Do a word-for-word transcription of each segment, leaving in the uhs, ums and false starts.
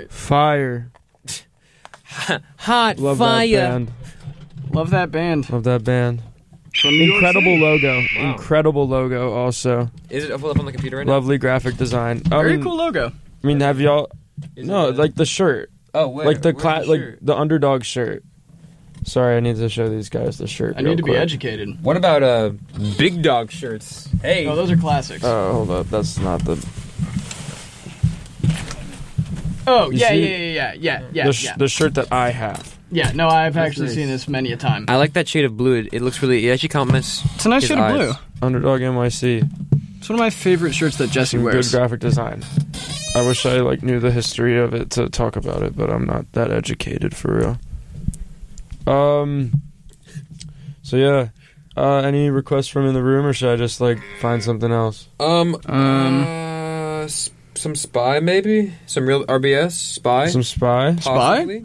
Wait. Fire. Hot Love fire. that band. Love that band. Love that band. From New York Incredible City. logo. Wow. Incredible logo also. Is it up on the computer right now? Lovely graphic design. I Very mean, cool logo. I mean, have y'all... Is No, it a- like the shirt. Oh, where? Like the Where's cla- the like shirt? the underdog shirt. Sorry, I need to show these guys the shirt. I real need to be quick. educated. What about uh big dog shirts? Hey. Oh, those are classics. Oh, hold up. That's not the... oh, you yeah, see- yeah, yeah, yeah, yeah, yeah, the, sh- yeah. the shirt that I have. Yeah, no, I've That's actually nice. seen this many a time. I like that shade of blue. It, it looks really. It actually compliments. It's a nice his shade of eyes. blue. Underdog N Y C. It's one of my favorite shirts that Jesse Some good wears. graphic design. I wish I like knew the history of it to talk about it, but I'm not that educated for real. Um. So yeah, uh, any requests from in the room, or should I just like find something else? Um. Um, Uh, s- some spy maybe. Some real R B S spy. Some spy. Possibly.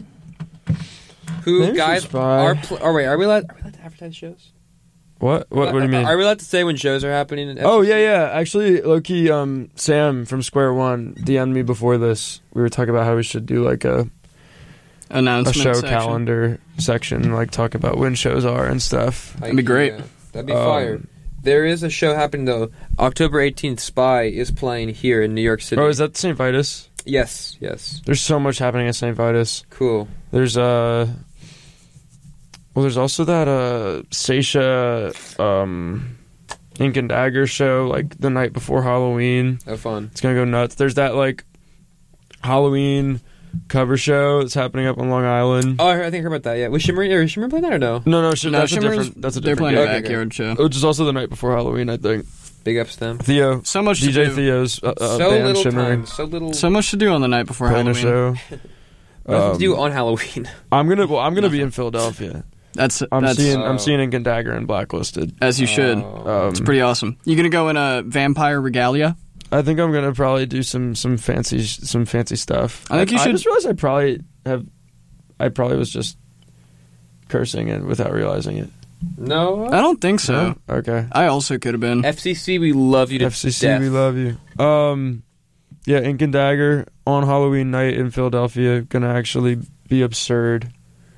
Who Maybe some guys Spy. are? Pl- oh wait, are we allowed? Are we allowed to advertise shows? What? What? What do you mean? Are we allowed to say when shows are happening? In Oh yeah, yeah. Actually, Loki, um, Sam from Square One D M'd me before this. We were talking about how we should do like a a announcement show section. calendar section, like talk about when shows are and stuff. That'd be great. Yeah, that'd be Um, fire. There is a show happening though. October eighteenth, Spy is playing here in New York City. Oh, is that Saint Vitus? Yes, yes. There's so much happening at Saint Vitus. Cool. There's uh well, there's also that uh Seisha um Ink and Dagger show like the night before Halloween. Have fun. It's gonna go nuts. There's that like Halloween cover show that's happening up on Long Island. Oh, I, heard, I think I heard about that. Yeah, was Shimmer or Shimmer play that or no? No, no, sh- No, that's a Shimmer's- different. That's a They're different. playing game. a Okay, backyard show. Which is also the night before Halloween, I think. Big ups to them. Theo, So much D J to do. Theo's uh, uh, so band little Shimmering time. So little. So much to do on the night before playing a Halloween. show. Nothing to do Um, on Halloween. I'm gonna. Well, I'm gonna be in Philadelphia. That's I'm that's seeing. Oh. I'm seeing Ink and Dagger and Blacklisted. as you should. Oh. Um, It's pretty awesome. You gonna go in a vampire regalia? I think I'm gonna probably do some some fancy some fancy stuff. I think you I should- just realized I probably have. I probably was just cursing it without realizing it. no. I don't think so. No? Okay. I also could have been. F C C, we love you to F C C, death. we love you. Um, yeah, Ink and Dagger on Halloween night in Philadelphia, gonna actually be absurd.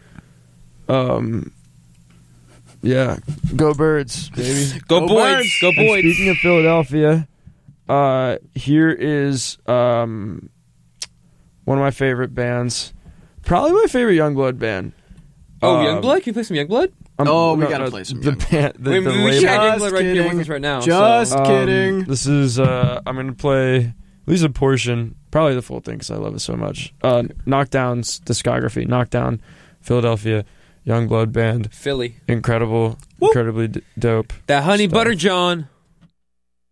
Um, yeah, go Birds, baby. Go, Go boys. Birds. Go And boys. speaking of Philadelphia, uh, here is um one of my favorite bands, probably my favorite Youngblood band. oh, Um, Youngblood? Can you play some Youngblood? I'm- Oh, we gotta play some the Youngblood. band. The, Wait, the we label. should have Just Youngblood right here with kidding. us right now. Just so. Um, kidding. This is uh I'm gonna play at least a portion, probably the full thing because I love it so much. Uh, Knockdown's discography, Knockdown, Philadelphia, Youngblood band, Philly. incredible, Whoop. incredibly d- dope. That honey Stuff. butter John.